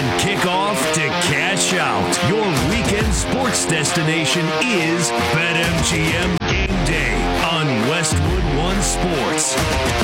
From kickoff to cash out, your weekend sports destination is BetMGM Game Day on Westwood One Sports.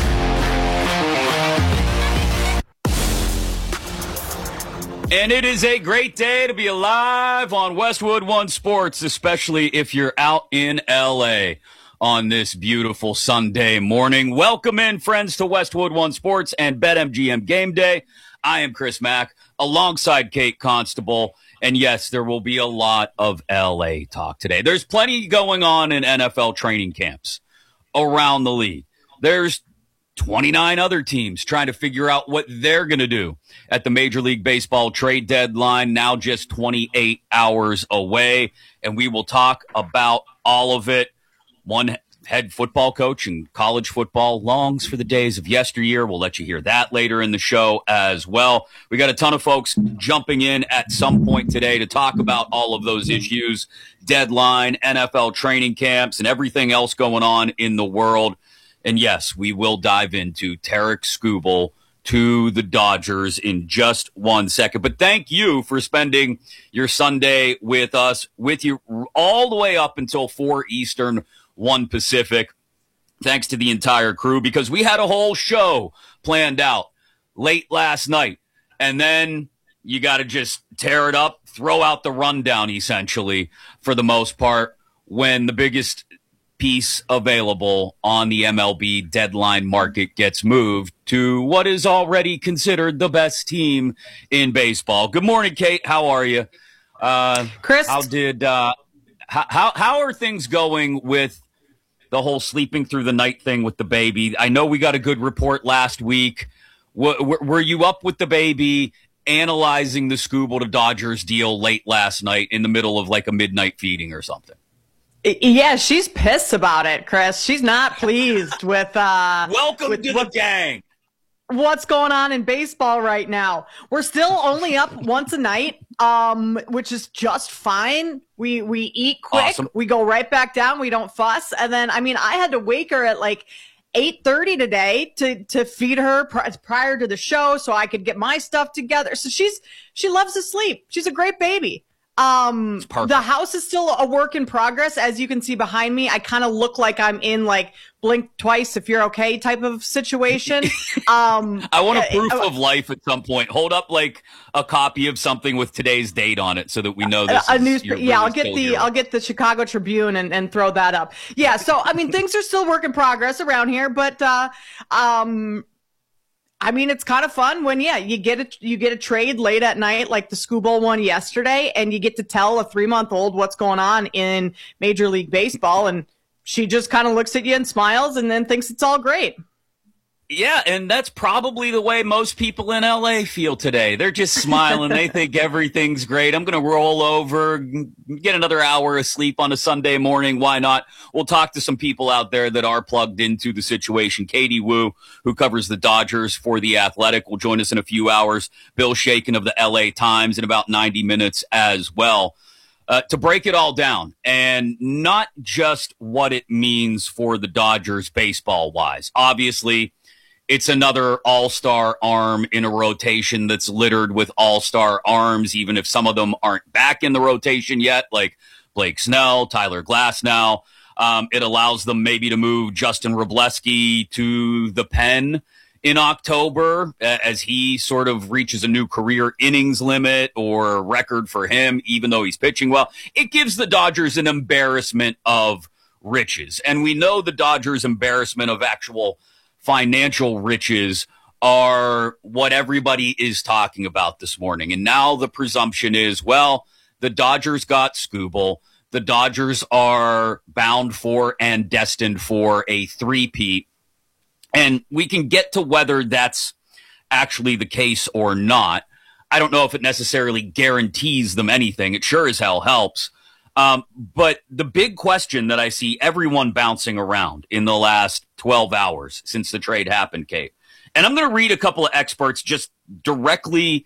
And it is a great day to be alive on Westwood One Sports, especially if you're out in L.A. on this beautiful Sunday morning. Welcome in, friends, to Westwood One Sports and BetMGM Game Day. I am Chris Mack, alongside Kate Constable. And yes, there will be a lot of L.A. talk today. There's plenty going on in NFL training camps around the league. There's 29 other teams trying to figure out what they're going to do at the Major League Baseball trade deadline, now just 28 hours away. And we will talk about all of it. One head football coach in college football longs for the days of yesteryear. We'll let you hear that later in the show as well. We got a ton of folks jumping in at some point today to talk about all of those issues, deadline, NFL training camps, and everything else going on in the world. And yes, we will dive into Tarik Skubal to the Dodgers in just 1 second. But thank you for spending your Sunday with us, with you all the way up until 4 Eastern, 1 Pacific. Thanks to the entire crew, because we had a whole show planned out late last night. And then you got to just tear it up, throw out the rundown, essentially, for the most part, when the biggest piece available on the MLB deadline market gets moved to what is already considered the best team in baseball. Good morning, Kate. How are you? Chris? How are things going with the whole sleeping through the night thing with the baby? I know we got a good report last week. Were you up with the baby analyzing the Skubal to Dodgers deal late last night in the middle of like a midnight feeding or something? Yeah, she's pissed about it, Chris. She's not pleased with welcome to the gang. What's going on in baseball right now? We're still only up once a night, which is just fine. We eat quick. Awesome. We go right back down. We don't fuss. And then, I had to wake her at like 8:30 today to feed her prior to the show so I could get my stuff together. So she loves to sleep. She's a great baby. The house is still a work in progress. As you can see behind me, I kind of look like I'm in like blink twice if you're okay type of situation. I want a proof of life at some point. Hold up like a copy of something with today's date on it so that we know this a is newspaper. Really yeah, I'll get the Chicago Tribune and throw that up. Yeah, so things are still work in progress around here, but it's kind of fun when, you get a trade late at night, like the Skubal one yesterday, and you get to tell a 3-month-old what's going on in Major League Baseball, and she just kind of looks at you and smiles and then thinks it's all great. Yeah, and that's probably the way most people in L.A. feel today. They're just smiling. They think everything's great. I'm going to roll over, get another hour of sleep on a Sunday morning. Why not? We'll talk to some people out there that are plugged into the situation. Katie Woo, who covers the Dodgers for The Athletic, will join us in a few hours. Bill Shaken of the L.A. Times in about 90 minutes as well. To break it all down, and not just what it means for the Dodgers baseball-wise. Obviously, it's another all-star arm in a rotation that's littered with all-star arms, even if some of them aren't back in the rotation yet, like Blake Snell, Tyler Glasnow. It allows them maybe to move Justin Wrobleski to the pen in October as he sort of reaches a new career innings limit or record for him, even though he's pitching well. It gives the Dodgers an embarrassment of riches. And we know the Dodgers' embarrassment of actual financial riches are what everybody is talking about this morning. And now the presumption is, well, the Dodgers got Skubal. The Dodgers are bound for and destined for a three-peat. And we can get to whether that's actually the case or not. I don't know if it necessarily guarantees them anything. It sure as hell helps. But the big question that I see everyone bouncing around in the last 12 hours since the trade happened, Kate, and I'm going to read a couple of experts just directly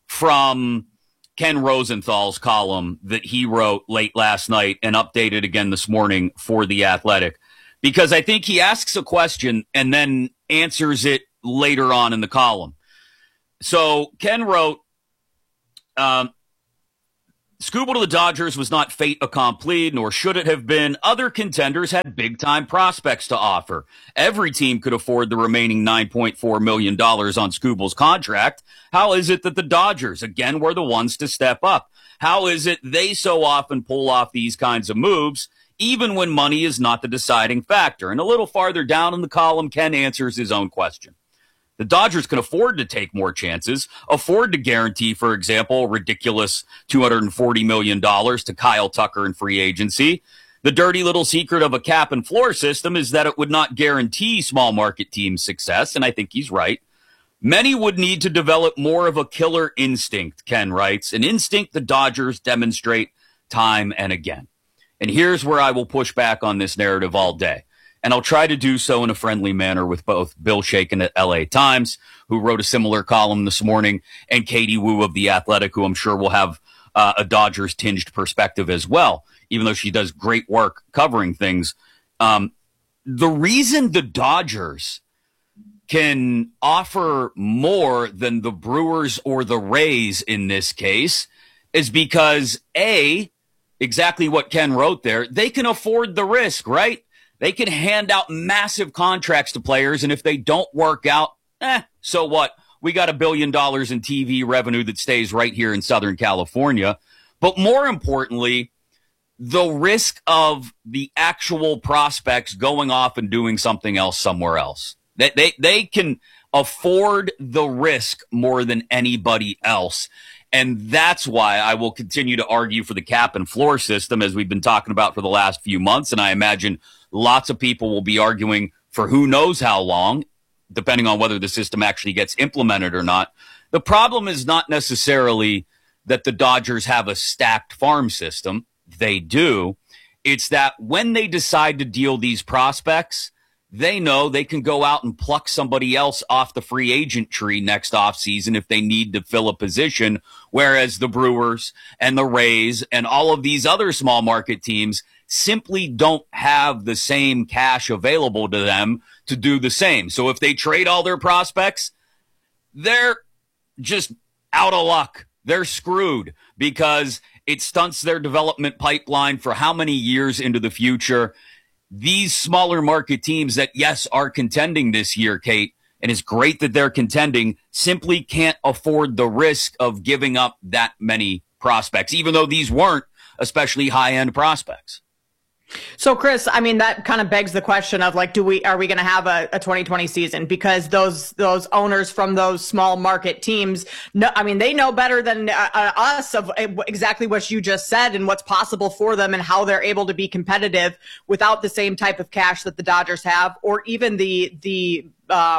from Ken Rosenthal's column that he wrote late last night and updated again this morning for The Athletic, because I think he asks a question and then answers it later on in the column. So Ken wrote, Scooble to the Dodgers was not fait accompli, nor should it have been. Other contenders had big-time prospects to offer. Every team could afford the remaining $9.4 million on Scooble's contract. How is it that the Dodgers, again, were the ones to step up? How is it they so often pull off these kinds of moves, even when money is not the deciding factor? And a little farther down in the column, Ken answers his own question. The Dodgers can afford to take more chances, afford to guarantee, for example, a ridiculous $240 million to Kyle Tucker in free agency. The dirty little secret of a cap and floor system is that it would not guarantee small market teams success, and I think he's right. Many would need to develop more of a killer instinct, Ken writes, an instinct the Dodgers demonstrate time and again. And here's where I will push back on this narrative all day. And I'll try to do so in a friendly manner with both Bill Shakin at LA Times, who wrote a similar column this morning, and Katie Woo of The Athletic, who I'm sure will have a Dodgers-tinged perspective as well, even though she does great work covering things. The reason the Dodgers can offer more than the Brewers or the Rays in this case is because, A, exactly what Ken wrote there, they can afford the risk, right? They can hand out massive contracts to players, and if they don't work out, so what? We got $1 billion in TV revenue that stays right here in Southern California. But more importantly, the risk of the actual prospects going off and doing something else somewhere else. They can afford the risk more than anybody else. And that's why I will continue to argue for the cap and floor system, as we've been talking about for the last few months. And I imagine lots of people will be arguing for who knows how long, depending on whether the system actually gets implemented or not. The problem is not necessarily that the Dodgers have a stacked farm system. They do. It's that when they decide to deal these prospects, they know they can go out and pluck somebody else off the free agent tree next offseason if they need to fill a position, whereas the Brewers and the Rays and all of these other small market teams simply don't have the same cash available to them to do the same. So if they trade all their prospects, they're just out of luck. They're screwed because it stunts their development pipeline for how many years into the future. These smaller market teams that, yes, are contending this year, Kate, and it's great that they're contending, simply can't afford the risk of giving up that many prospects, even though these weren't especially high-end prospects. So, Chris, I mean, that kind of begs the question of, like, are we going to have a 2020 season? Because those owners from those small market teams, they know better than us of exactly what you just said and what's possible for them and how they're able to be competitive without the same type of cash that the Dodgers have, or even the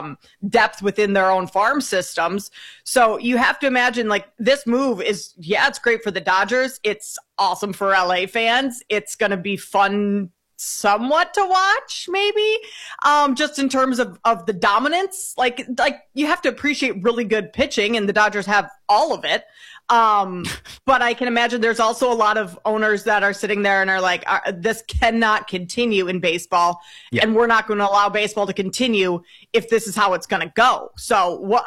depth within their own farm systems. So you have to imagine, like, this move is, it's great for the Dodgers. It's awesome for LA fans. It's going to be fun somewhat to watch, maybe, just in terms of the dominance. Like you have to appreciate really good pitching, and the Dodgers have all of it. But I can imagine there's also a lot of owners that are sitting there and are like, this cannot continue in baseball. Yeah. And we're not going to allow baseball to continue if this is how it's going to go. So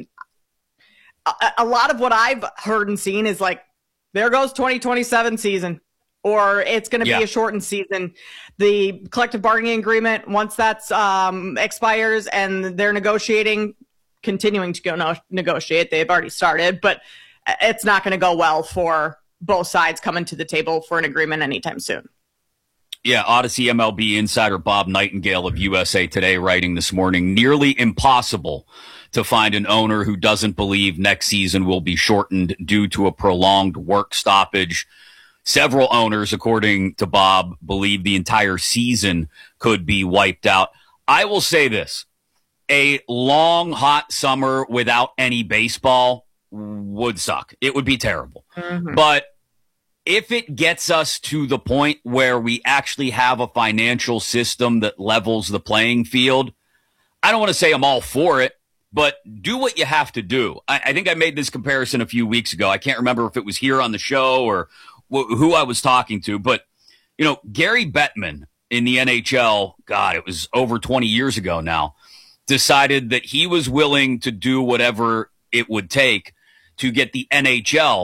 a lot of what I've heard and seen is like, there goes 2027 season, or it's going to be a shortened season. The collective bargaining agreement, once that's expires and they're continuing to go negotiate, they've already started, but it's not going to go well for both sides coming to the table for an agreement anytime soon. Yeah, Odyssey MLB insider Bob Nightingale of USA Today writing this morning, nearly impossible to find an owner who doesn't believe next season will be shortened due to a prolonged work stoppage. Several owners, according to Bob, believe the entire season could be wiped out. I will say this, a long, hot summer without any baseball would suck. It would be terrible. Mm-hmm. But if it gets us to the point where we actually have a financial system that levels the playing field, I don't want to say I'm all for it, but do what you have to do. I think I made this comparison a few weeks ago. I can't remember if it was here on the show or who I was talking to, but Gary Bettman in the NHL, God, it was over 20 years ago now, decided that he was willing to do whatever it would take to get the NHL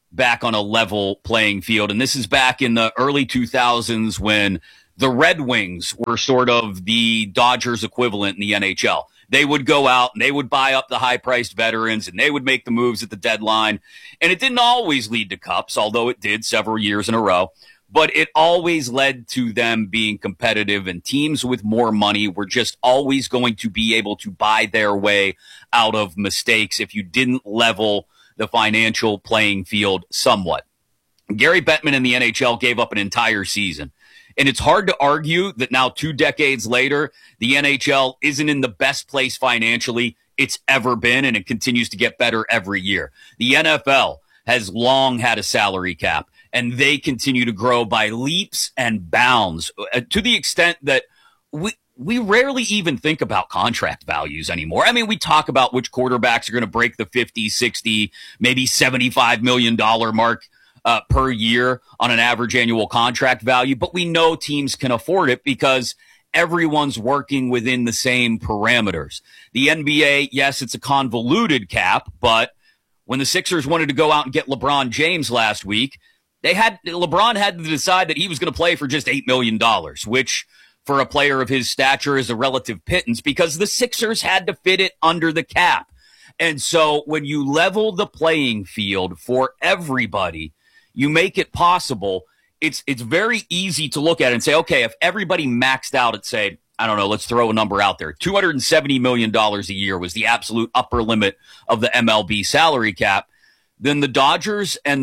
back on a level playing field. And this is back in the early 2000s when the Red Wings were sort of the Dodgers equivalent in the NHL. They would go out and they would buy up the high-priced veterans and they would make the moves at the deadline. And it didn't always lead to cups, although it did several years in a row. But it always led to them being competitive, and teams with more money were just always going to be able to buy their way out of mistakes if you didn't level the financial playing field somewhat. Gary Bettman in the NHL gave up an entire season. And it's hard to argue that now 2 decades later, the NHL isn't in the best place financially it's ever been, and it continues to get better every year. The NFL has long had a salary cap, and they continue to grow by leaps and bounds to the extent that we rarely even think about contract values anymore. I mean, we talk about which quarterbacks are going to break the 50, 60, maybe $75 million mark per year on an average annual contract value, but we know teams can afford it because everyone's working within the same parameters. The NBA, yes, it's a convoluted cap, but when the Sixers wanted to go out and get LeBron James last week, LeBron had to decide that he was going to play for just $8 million, which for a player of his stature is a relative pittance because the Sixers had to fit it under the cap. And so when you level the playing field for everybody, you make it possible. It's very easy to look at it and say, okay, if everybody maxed out at, say, I don't know, let's throw a number out there, $270 million a year was the absolute upper limit of the MLB salary cap, then the Dodgers and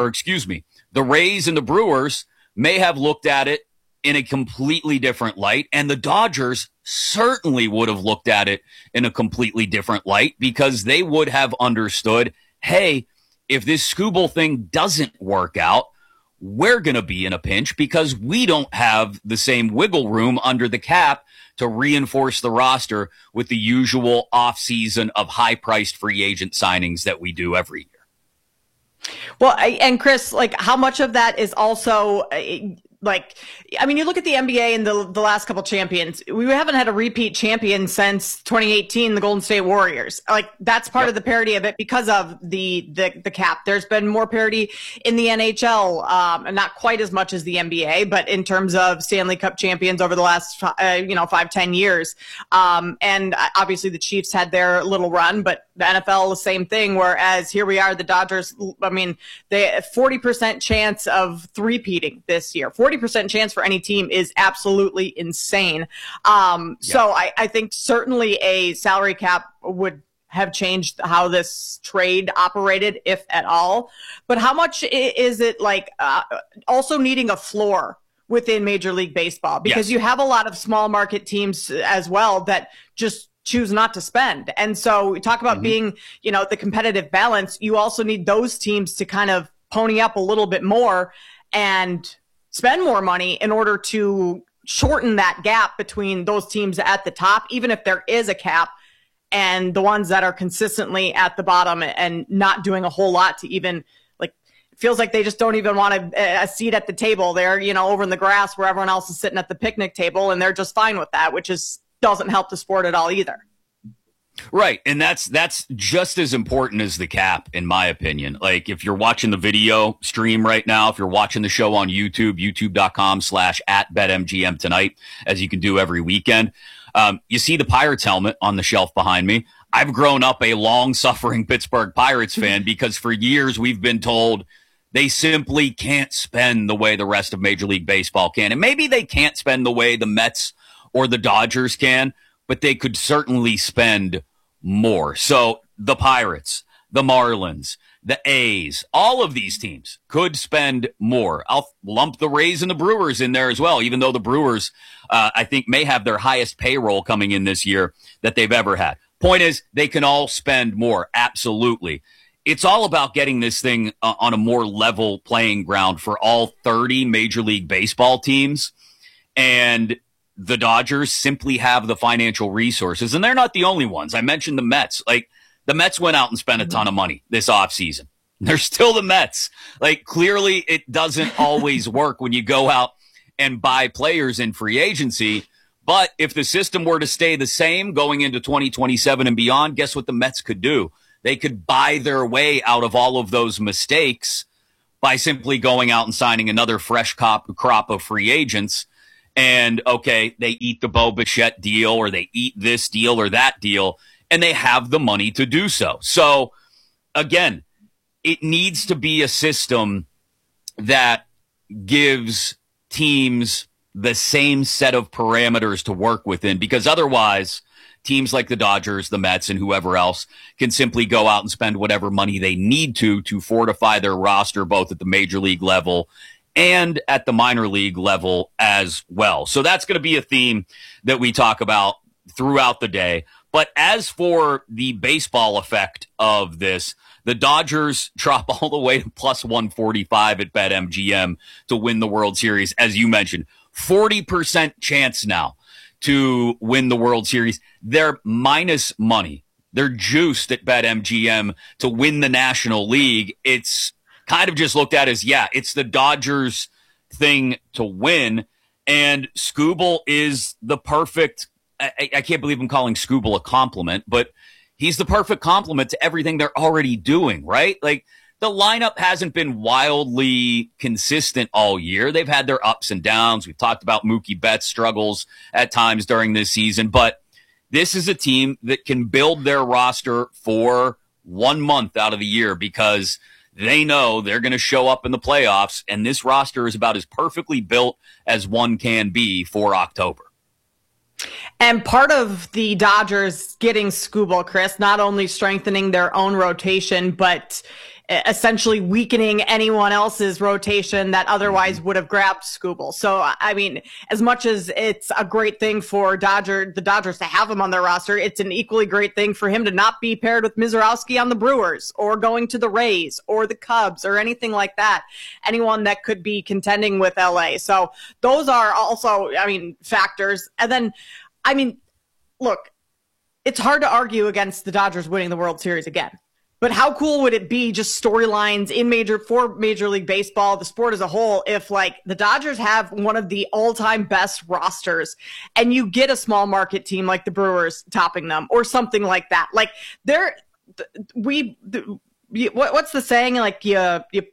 the Rays and the Brewers may have looked at it in a completely different light, and the Dodgers certainly would have looked at it in a completely different light because they would have understood, hey, if this Skubal thing doesn't work out, we're going to be in a pinch because we don't have the same wiggle room under the cap to reinforce the roster with the usual offseason of high-priced free agent signings that we do every year. Well, and Chris, like, how much of that is also you look at the NBA and the last couple champions. We haven't had a repeat champion since 2018, the Golden State Warriors. Like, that's part of the parity of it because of the cap. There's been more parity in the NHL, not quite as much as the NBA, but in terms of Stanley Cup champions over the last 5-10 years. And obviously the Chiefs had their little run, but the NFL, the same thing. Whereas here we are, the Dodgers. I mean, they have 40% chance of three-peating this year. 40% chance for any team is absolutely insane. So I think certainly a salary cap would have changed how this trade operated, if at all. But how much is it also needing a floor within Major League Baseball? Because you have a lot of small market teams as well that just choose not to spend. And so we talk about being, the competitive balance. You also need those teams to kind of pony up a little bit more and spend more money in order to shorten that gap between those teams at the top, even if there is a cap, and the ones that are consistently at the bottom and not doing a whole lot to even, it feels like they just don't even want a seat at the table. They're, over in the grass where everyone else is sitting at the picnic table, and they're just fine with that, which doesn't help the sport at all either. Right. And that's just as important as the cap, in my opinion. Like, if you're watching the video stream right now, if you're watching the show on YouTube, youtube.com/@BetMGM tonight, as you can do every weekend, you see the Pirates helmet on the shelf behind me. I've grown up a long-suffering Pittsburgh Pirates fan because for years we've been told they simply can't spend the way the rest of Major League Baseball can. And maybe they can't spend the way the Mets or the Dodgers can, but they could certainly spend more. So the Pirates, the Marlins, the A's, all of these teams could spend more. I'll lump the Rays and the Brewers in there as well, even though the Brewers, I think, may have their highest payroll coming in this year that they've ever had. Point is, they can all spend more. Absolutely. It's all about getting this thing on a more level playing ground for all 30 Major League Baseball teams. And the Dodgers simply have the financial resources, and they're not the only ones. I mentioned the Mets. The Mets went out and spent a ton of money this offseason. They're still the Mets. Clearly it doesn't always work when you go out and buy players in free agency. But if the system were to stay the same going into 2027 and beyond, guess what the Mets could do? They could buy their way out of all of those mistakes by simply going out and signing another fresh crop of free agents. And, okay, they eat the Bo Bichette deal, or they eat this deal or that deal, and they have the money to do so. So, again, it needs to be a system that gives teams the same set of parameters to work within, because otherwise teams like the Dodgers, the Mets, and whoever else can simply go out and spend whatever money they need to fortify their roster, both at the major league level and at the minor league level as well. So that's going to be a theme that we talk about throughout the day. But as for the baseball effect of this, the Dodgers drop all the way to plus 145 at BetMGM to win the World Series. As you mentioned, 40% chance now to win the World Series. They're minus money. They're juiced at BetMGM to win the National League. It's kind of just looked at as, yeah, it's the Dodgers thing to win. And Skubal is the perfect, I can't believe I'm calling Skubal a compliment, but he's the perfect complement to everything they're already doing, right? Like, the lineup hasn't been wildly consistent all year. They've had their ups and downs. We've talked about Mookie Betts' struggles at times during this season, but this is a team that can build their roster for 1 month out of the year because they know they're going to show up in the playoffs, and this roster is about as perfectly built as one can be for October. And part of the Dodgers getting Skubal, Chris, not only strengthening their own rotation, but essentially weakening anyone else's rotation that otherwise would have grabbed Skubal. So, I mean, as much as it's a great thing for the Dodgers to have him on their roster, it's an equally great thing for him to not be paired with Mizorowski on the Brewers or going to the Rays or the Cubs or anything like that. Anyone that could be contending with LA. So those are also, I mean, factors. And then, I mean, look, it's hard to argue against the Dodgers winning the World Series again. But how cool would it be, just storylines for Major League Baseball, the sport as a whole, if like the Dodgers have one of the all-time best rosters and you get a small market team like the Brewers topping them or something like that? Like what's the saying? Like there's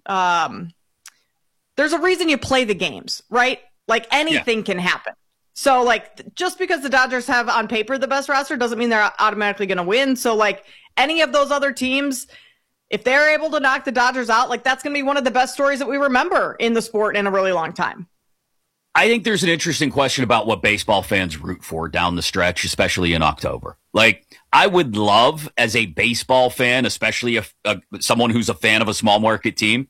a reason you play the games, right? Like anything can happen. So, like, just because the Dodgers have on paper the best roster doesn't mean they're automatically going to win. So, like, any of those other teams, if they're able to knock the Dodgers out, like, that's going to be one of the best stories that we remember in the sport in a really long time. I think there's an interesting question about what baseball fans root for down the stretch, especially in October. Like, I would love, as a baseball fan, especially someone who's a fan of a small market team,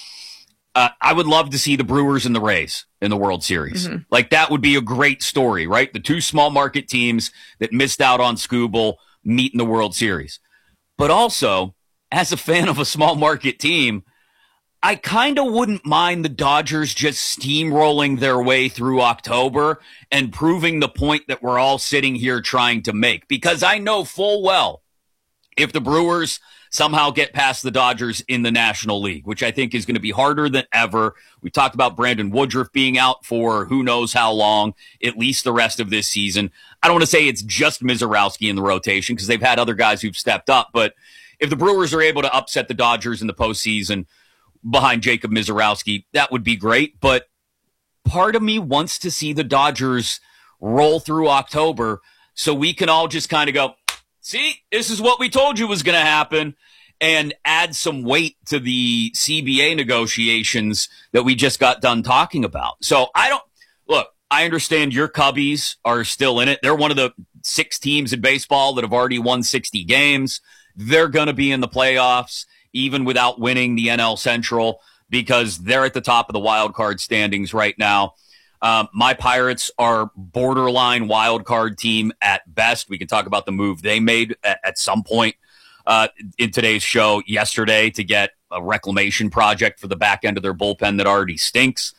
I would love to see the Brewers and the Rays in the World Series. Mm-hmm. Like, that would be a great story, right? The two small market teams that missed out on Skubal meet in the World Series. But also, as a fan of a small market team, I kind of wouldn't mind the Dodgers just steamrolling their way through October and proving the point that we're all sitting here trying to make. Because I know full well, if the Brewers somehow get past the Dodgers in the National League, which I think is going to be harder than ever. We talked about Brandon Woodruff being out for who knows how long, at least the rest of this season. I don't want to say it's just Mizorowski in the rotation because they've had other guys who've stepped up, but if the Brewers are able to upset the Dodgers in the postseason behind Jacob Mizorowski, that would be great. But part of me wants to see the Dodgers roll through October so we can all just kind of go, see, this is what we told you was going to happen, and add some weight to the CBA negotiations that we just got done talking about. So I understand your Cubbies are still in it. They're one of the 6 teams in baseball that have already won 60 games. They're going to be in the playoffs, even without winning the NL Central, because they're at the top of the wild card standings right now. My Pirates are borderline wild card team at best. We can talk about the move they made at some point in today's show yesterday to get a reclamation project for the back end of their bullpen that already stinks.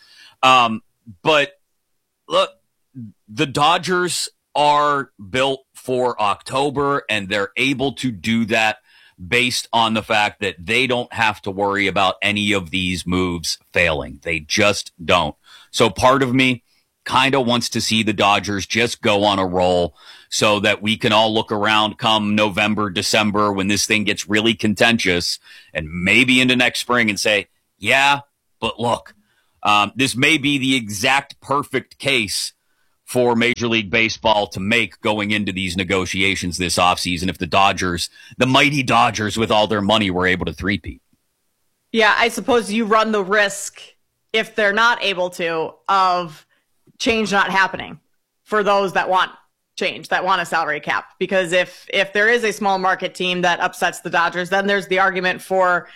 But look, the Dodgers are built for October, and they're able to do that based on the fact that they don't have to worry about any of these moves failing. They just don't. So part of me kind of wants to see the Dodgers just go on a roll so that we can all look around come November, December, when this thing gets really contentious, and maybe into next spring and say, Yeah, but look, this may be the exact perfect case for Major League Baseball to make going into these negotiations this offseason if the mighty Dodgers with all their money were able to three-peat. Yeah, I suppose you run the risk, if they're not able to, of change not happening for those that want change, that want a salary cap. Because if there is a small market team that upsets the Dodgers, then there's the argument for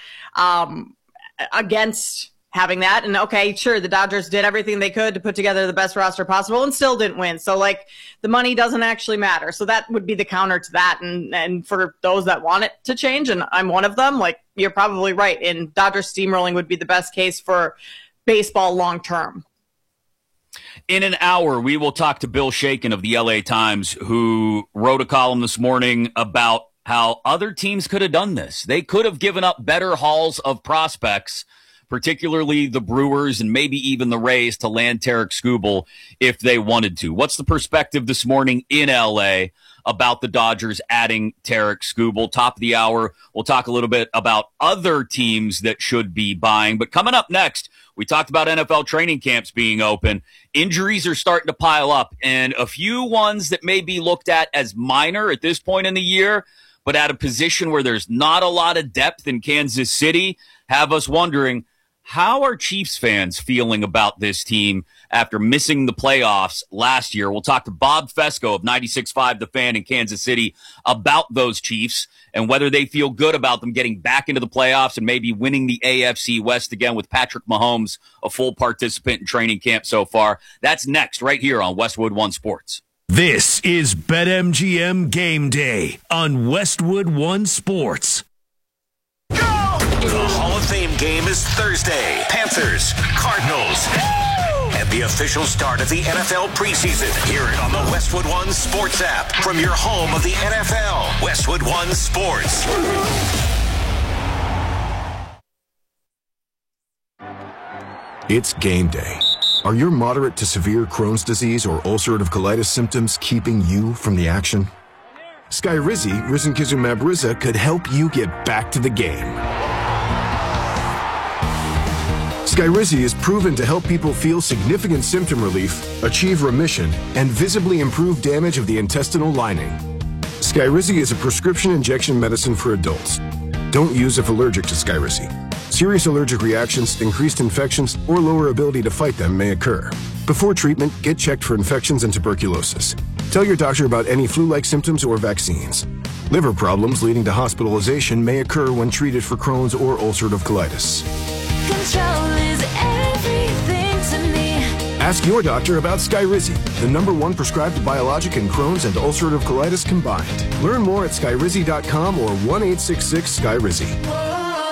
against having that. And okay, sure, the Dodgers did everything they could to put together the best roster possible and still didn't win. So like the money doesn't actually matter. So that would be the counter to that. And for those that want it to change, and I'm one of them, like you're probably right. And Dodgers steamrolling would be the best case for baseball long term. In an hour, we will talk to Bill Shakin of the LA Times, who wrote a column this morning about how other teams could have done this. They could have given up better hauls of prospects, particularly the Brewers and maybe even the Rays, to land Tarik Skubal if they wanted to. What's the perspective this morning in LA about the Dodgers adding Tarik Skubal? Top of the hour, we'll talk a little bit about other teams that should be buying. But coming up next, we talked about NFL training camps being open. Injuries are starting to pile up, and a few ones that may be looked at as minor at this point in the year, but at a position where there's not a lot of depth in Kansas City, have us wondering, how are Chiefs fans feeling about this team after missing the playoffs last year? We'll talk to Bob Fesco of 96.5 The Fan in Kansas City about those Chiefs and whether they feel good about them getting back into the playoffs and maybe winning the AFC West again with Patrick Mahomes, a full participant in training camp so far. That's next right here on Westwood One Sports. This is BetMGM Game Day on Westwood One Sports. The Hall of Fame game is Thursday. Panthers, Cardinals, and the official start of the NFL preseason. Hear it on the Westwood One Sports app from your home of the NFL. Westwood One Sports. It's game day. Are your moderate to severe Crohn's disease or ulcerative colitis symptoms keeping you from the action? Skyrizi, risankizumab Riza, could help you get back to the game. Skyrizi is proven to help people feel significant symptom relief, achieve remission, and visibly improve damage of the intestinal lining. Skyrizi is a prescription injection medicine for adults. Don't use if allergic to Skyrizi. Serious allergic reactions, increased infections, or lower ability to fight them may occur. Before treatment, get checked for infections and tuberculosis. Tell your doctor about any flu-like symptoms or vaccines. Liver problems leading to hospitalization may occur when treated for Crohn's or ulcerative colitis. Control is everything to me. Ask your doctor about Skyrizi, the #1 prescribed biologic in Crohn's and ulcerative colitis combined. Learn more at skyrizi.com or 1-866-SKYRIZI.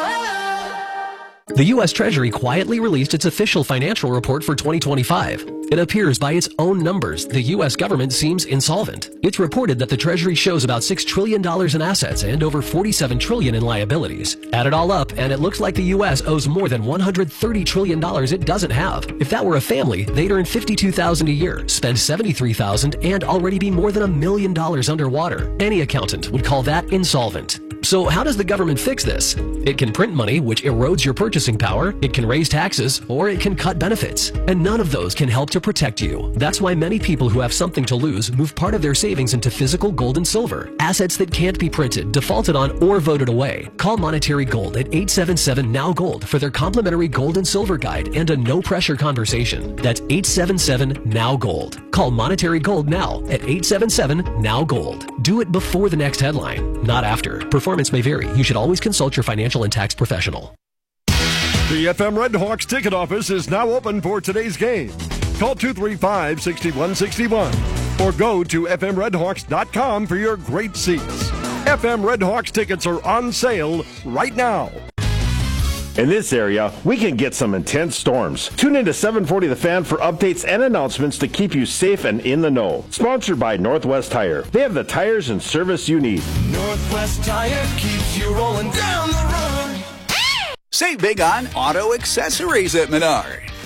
The U.S. Treasury quietly released its official financial report for 2025. It appears by its own numbers the U.S. government seems insolvent. It's reported that the Treasury shows about $6 trillion in assets and over $47 trillion in liabilities. Add it all up, and it looks like the U.S. owes more than $130 trillion it doesn't have. If that were a family, they'd earn $52,000 a year, spend $73,000, and already be more than $1 million underwater. Any accountant would call that insolvent. So how does the government fix this? It can print money, which erodes your purchasing power, it can raise taxes, or it can cut benefits. And none of those can help to protect you. That's why many people who have something to lose move part of their savings into physical gold and silver, assets that can't be printed, defaulted on, or voted away. Call Monetary Gold at 877-NOW-GOLD for their complimentary gold and silver guide and a no-pressure conversation. That's 877-NOW-GOLD. Call Monetary Gold now at 877-NOW-GOLD. Do it before the next headline, not after. Performance may vary. You should always consult your financial and tax professional. The FM Red Hawks ticket office is now open for today's game. Call 235-6161 or go to fmredhawks.com for your great seats. FM Red Hawks tickets are on sale right now. In this area, we can get some intense storms. Tune in to 740 The Fan for updates and announcements to keep you safe and in the know. Sponsored by Northwest Tire. They have the tires and service you need. Northwest Tire keeps you rolling down the road. Save big on auto accessories at Menards.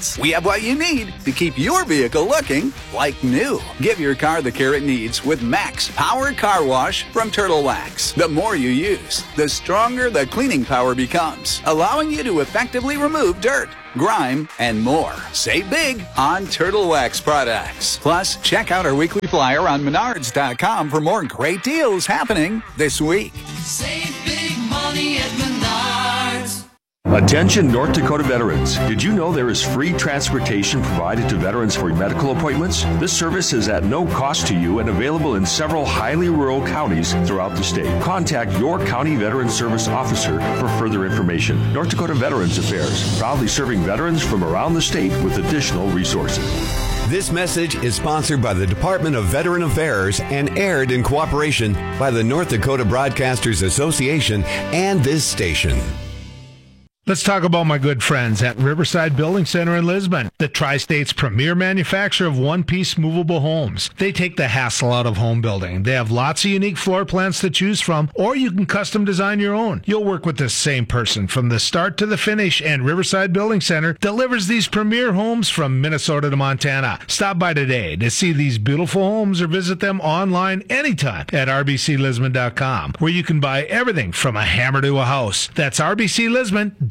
Carrots. We have what you need to keep your vehicle looking like new. Give your car the care it needs with Max Power Car Wash from Turtle Wax. The more you use, the stronger the cleaning power becomes, allowing you to effectively remove dirt, grime, and more. Save big on Turtle Wax products. Plus, check out our weekly flyer on Menards.com for more great deals happening this week. Save big money at Menards. Attention North Dakota veterans. Did you know there is free transportation provided to veterans for medical appointments? This service is at no cost to you and available in several highly rural counties throughout the state. Contact your county veteran service officer for further information. North Dakota Veterans Affairs, proudly serving veterans from around the state with additional resources. This message is sponsored by the Department of Veteran Affairs and aired in cooperation by the North Dakota Broadcasters Association and this station. Let's talk about my good friends at Riverside Building Center in Lisbon, the Tri-State's premier manufacturer of one-piece movable homes. They take the hassle out of home building. They have lots of unique floor plans to choose from, or you can custom design your own. You'll work with the same person from the start to the finish, and Riverside Building Center delivers these premier homes from Minnesota to Montana. Stop by today to see these beautiful homes or visit them online anytime at rbclisbon.com, where you can buy everything from a hammer to a house. That's rbclisbon.com.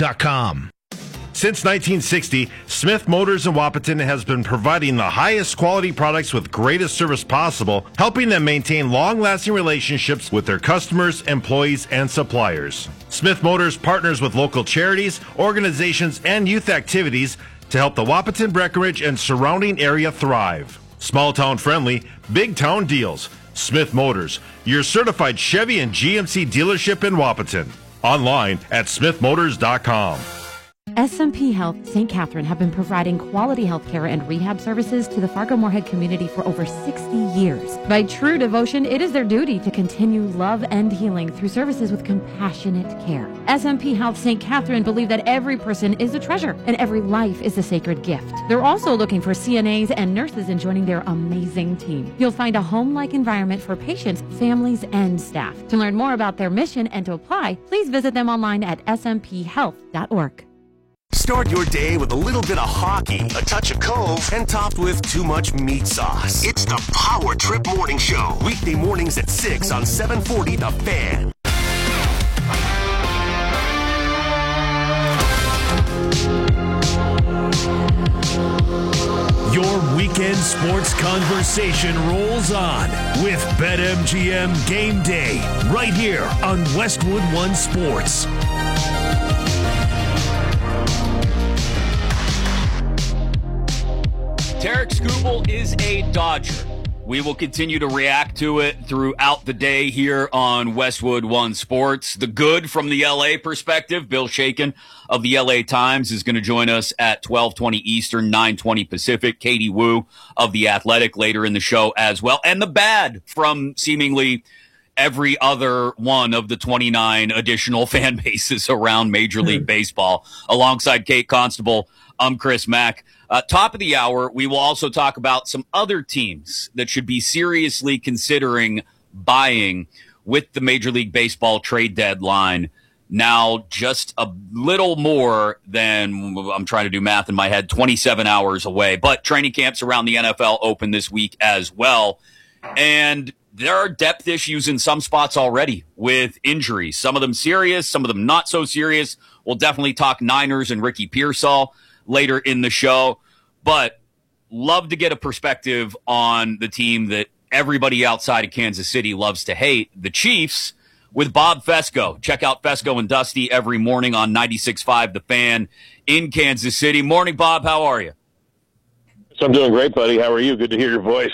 Since 1960, Smith Motors in Wahpeton has been providing the highest quality products with greatest service possible, helping them maintain long-lasting relationships with their customers, employees, and suppliers. Smith Motors partners with local charities, organizations, and youth activities to help the Wahpeton, Breckenridge, and surrounding area thrive. Small town friendly, big town deals. Smith Motors, your certified Chevy and GMC dealership in Wahpeton. Online at smithmotors.com. SMP Health St. Catherine have been providing quality health care and rehab services to the Fargo-Moorhead community for over 60 years. By true devotion, it is their duty to continue love and healing through services with compassionate care. SMP Health St. Catherine believe that every person is a treasure and every life is a sacred gift. They're also looking for CNAs and nurses in joining their amazing team. You'll find a home-like environment for patients, families, and staff. To learn more about their mission and to apply, please visit them online at smphealth.org. Start your day with a little bit of hockey, a touch of Cove, and topped with too much meat sauce. It's the Power Trip Morning Show. Weekday mornings at 6 on 740 The Fan. Your weekend sports conversation rolls on with BetMGM Game Day right here on Westwood One Sports. Tarek Skubal is a Dodger. We will continue to react to it throughout the day here on Westwood One Sports. The good from the LA perspective, Bill Shaken of the LA Times is going to join us at 12:20 Eastern, 9:20 Pacific. Katie Wu of The Athletic later in the show as well. And the bad from seemingly every other one of the 29 additional fan bases around Major League Baseball. Alongside Kate Constable, I'm Chris Mack. Top of the hour, we will also talk about some other teams that should be seriously considering buying with the Major League Baseball trade deadline now just a little more than, I'm trying to do math in my head, 27 hours away. But training camps around the NFL open this week as well. And there are depth issues in some spots already with injuries. Some of them serious, some of them not so serious. We'll definitely talk Niners and Ricky Pearsall later in the show. But love to get a perspective on the team that everybody outside of Kansas City loves to hate, the Chiefs, with Bob Fesco. Check out Fesco and Dusty every morning on 96.5 The Fan in Kansas City. Morning, Bob. How are you? So I'm doing great, buddy. How are you? Good to hear your voice.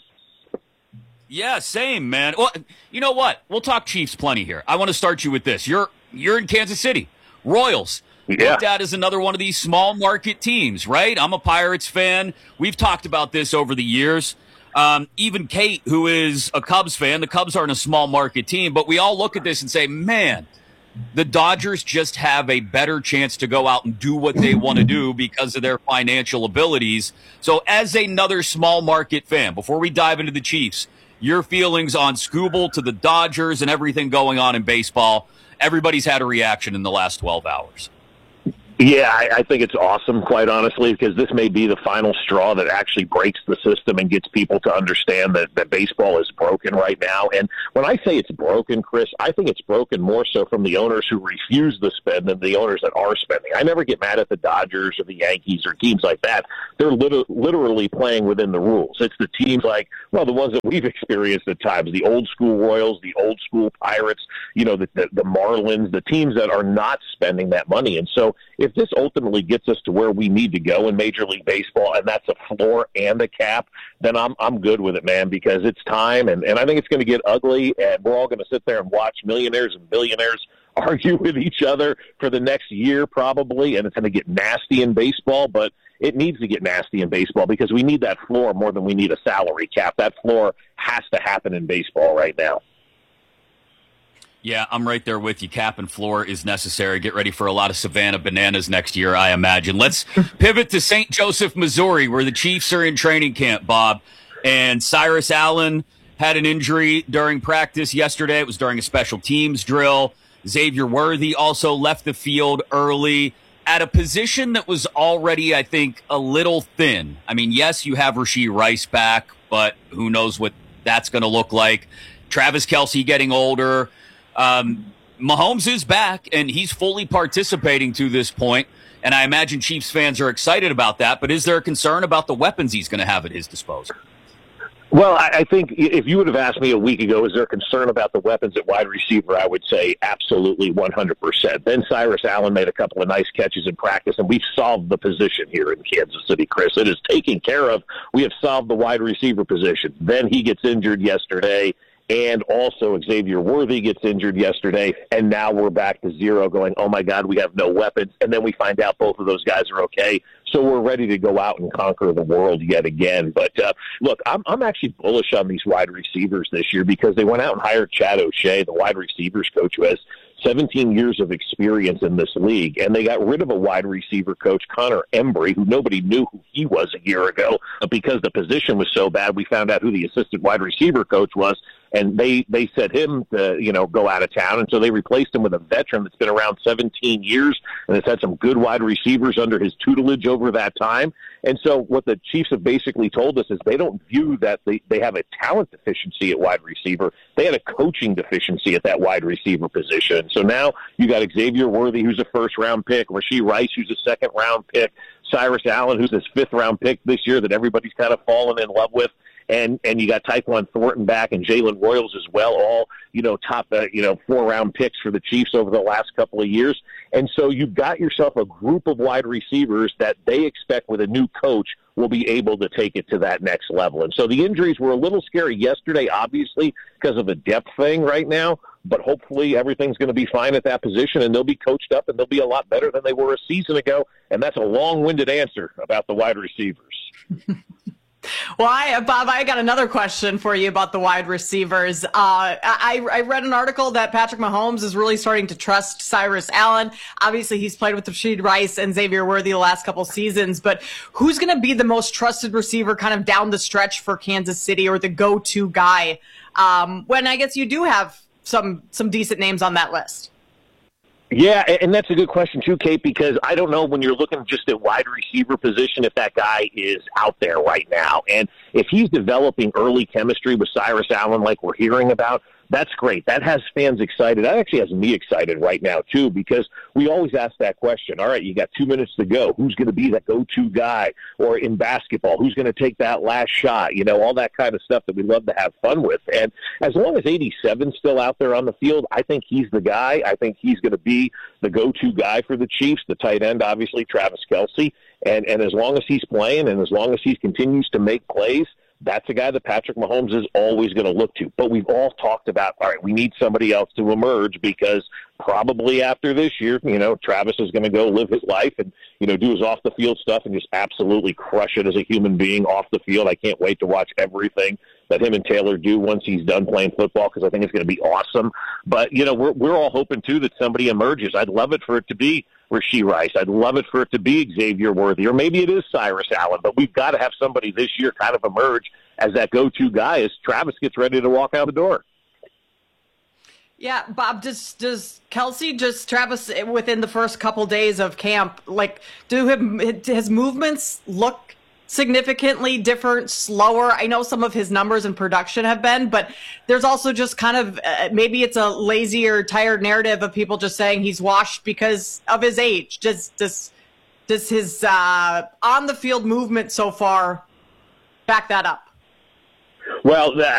Yeah, same, man. Well, you know what? We'll talk Chiefs plenty here. I want to start you with this. You're in Kansas City. Royals. Yeah. Looked at as another one of these small market teams, right? I'm a Pirates fan. We've talked about this over the years. Even Kate, who is a Cubs fan, the Cubs aren't a small market team, but we all look at this and say, man, the Dodgers just have a better chance to go out and do what they want to do because of their financial abilities. So as another small market fan, before we dive into the Chiefs, your feelings on Skubal to the Dodgers and everything going on in baseball. Everybody's had a reaction in the last 12 hours. Yeah, I think it's awesome, quite honestly, because this may be the final straw that actually breaks the system and gets people to understand that baseball is broken right now. And when I say it's broken, Chris, I think it's broken more so from the owners who refuse to spend than the owners that are spending. I never get mad at the Dodgers or the Yankees or teams like that. They're literally playing within the rules. It's the teams like, well, the ones that we've experienced at times, the old school Royals, the old school Pirates, you know, the Marlins, the teams that are not spending that money. And so if this ultimately gets us to where we need to go in Major League Baseball, and that's a floor and a cap, then I'm good with it, man, because it's time, and I think it's going to get ugly, and we're all going to sit there and watch millionaires and billionaires argue with each other for the next year probably, and it's going to get nasty in baseball, but it needs to get nasty in baseball because we need that floor more than we need a salary cap. That floor has to happen in baseball right now. Yeah, I'm right there with you. Cap and floor is necessary. Get ready for a lot of Savannah bananas next year, I imagine. Let's pivot to St. Joseph, Missouri, where the Chiefs are in training camp, Bob. And Cyrus Allen had an injury during practice yesterday. It was during a special teams drill. Xavier Worthy also left the field early at a position that was already, I think, a little thin. I mean, yes, you have Rashee Rice back, but who knows what that's going to look like. Travis Kelce getting older. Mahomes is back, and he's fully participating to this point, and I imagine Chiefs fans are excited about that, but is there a concern about the weapons he's going to have at his disposal? Well, I think if you would have asked me a week ago, is there a concern about the weapons at wide receiver, I would say absolutely 100%. Then Cyrus Allen made a couple of nice catches in practice, and we've solved the position here in Kansas City, Chris. It is taken care of. We have solved the wide receiver position. Then he gets injured yesterday. And also Xavier Worthy gets injured yesterday, and now we're back to zero going, oh, my God, we have no weapons. And then we find out both of those guys are okay, so we're ready to go out and conquer the world yet again. But, look, I'm actually bullish on these wide receivers this year because they went out and hired Chad O'Shea, the wide receivers coach who has 17 years of experience in this league, and they got rid of a wide receiver coach, Connor Embry, who nobody knew who he was a year ago. But because the position was so bad, we found out who the assistant wide receiver coach was, and they set him to, go out of town. And so they replaced him with a veteran that's been around 17 years and has had some good wide receivers under his tutelage over that time. And so what the Chiefs have basically told us is they don't view that they have a talent deficiency at wide receiver. They had a coaching deficiency at that wide receiver position. So now you got Xavier Worthy, who's a first-round pick, Rashee Rice, who's a second-round pick, Cyrus Allen, who's this fifth-round pick this year that everybody's kind of fallen in love with. And you got Tyquan Thornton back and Jalen Royals as well, all, top, 4-round picks for the Chiefs over the last couple of years. And so you've got yourself a group of wide receivers that they expect with a new coach will be able to take it to that next level. And so the injuries were a little scary yesterday, obviously, because of a depth thing right now. But hopefully everything's going to be fine at that position, and they'll be coached up, and they'll be a lot better than they were a season ago. And that's a long-winded answer about the wide receivers. Well, Bob, I got another question for you about the wide receivers. I read an article that Patrick Mahomes is really starting to trust Cyrus Allen. Obviously, he's played with Rashee Rice and Xavier Worthy the last couple seasons, but who's going to be the most trusted receiver kind of down the stretch for Kansas City, or the go-to guy when I guess you do have some decent names on that list? Yeah, and that's a good question too, Kate, because I don't know when you're looking just at wide receiver position if that guy is out there right now. And if he's developing early chemistry with Cyrus Allen like we're hearing about, that's great. That has fans excited. That actually has me excited right now, too, because we always ask that question. All right, you got 2 minutes to go. Who's going to be that go-to guy? Or in basketball, who's going to take that last shot? All that kind of stuff that we love to have fun with. And as long as 87's still out there on the field, I think he's the guy. I think he's going to be the go-to guy for the Chiefs. The tight end, obviously, Travis Kelce. And as long as he's playing and as long as he continues to make plays, that's a guy that Patrick Mahomes is always going to look to. But we've all talked about, all right, we need somebody else to emerge because probably after this year, Travis is going to go live his life and, do his off-the-field stuff and just absolutely crush it as a human being off the field. I can't wait to watch everything that him and Taylor do once he's done playing football because I think it's going to be awesome. But, we're all hoping, too, that somebody emerges. I'd love it for it to be Rashee Rice. I'd love it for it to be Xavier Worthy, or maybe it is Cyrus Allen, but we've got to have somebody this year kind of emerge as that go-to guy as Travis gets ready to walk out the door. Yeah, Bob, does Kelsey, Travis, within the first couple days of camp, like, do his movements look significantly different, slower? I know some of his numbers and production have been, but there's also just kind of, maybe it's a lazy or tired narrative of people just saying he's washed because of his age. Does his on-the-field movement so far back that up? Well,